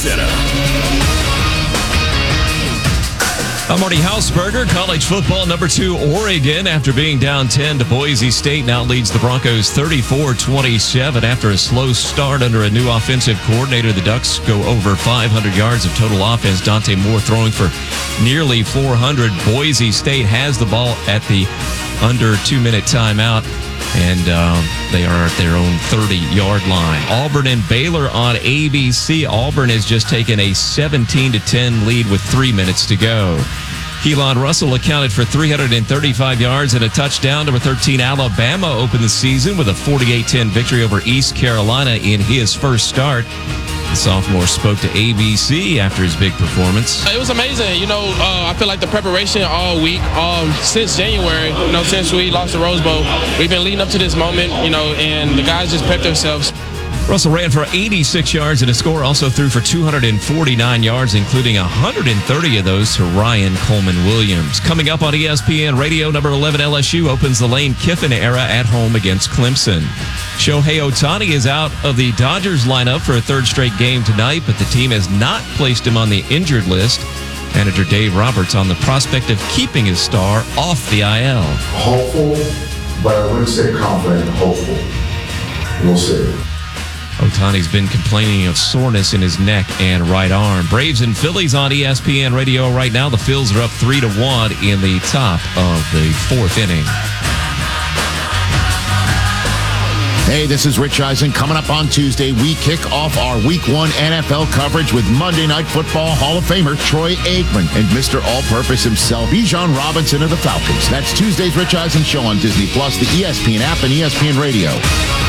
Center. I'm Marty Hausberger. College football, number 2, Oregon, after being down 10 to Boise State, now leads the Broncos 34-27 after a slow start under a new offensive coordinator. The Ducks go over 500 yards of total offense. Dante Moore throwing for nearly 400. Boise State has the ball at the under 2-minute timeout, and they are at their own 30-yard line. Auburn and Baylor on ABC. Auburn has just taken a 17-10 lead with 3 minutes to go. Keelan Russell accounted for 335 yards and a touchdown. Number 13, Alabama opened the season with a 48-10 victory over East Carolina in his first start. The sophomore spoke to ABC after his big performance. It was amazing. I feel like the preparation all week, since January, since we lost the Rose Bowl, we've been leading up to this moment, and the guys just prepped themselves. Russell ran for 86 yards and a score, also threw for 249 yards, including 130 of those to Ryan Coleman-Williams. Coming up on ESPN Radio, number 11 LSU opens the Lane Kiffin era at home against Clemson. Shohei Ohtani is out of the Dodgers lineup for a third straight game tonight, but the team has not placed him on the injured list. Manager Dave Roberts on the prospect of keeping his star off the IL. Hopeful, but I wouldn't say confident, hopeful. We'll see. Ohtani's been complaining of soreness in his neck and right arm. Braves and Phillies on ESPN Radio right now. The Phils are up 3-1 in the top of the 4th inning. Hey, this is Rich Eisen. Coming up on Tuesday, we kick off our Week 1 NFL coverage with Monday Night Football Hall of Famer Troy Aikman and Mr. All-Purpose himself, Bijan Robinson of the Falcons. That's Tuesday's Rich Eisen Show on Disney+, the ESPN app, and ESPN Radio.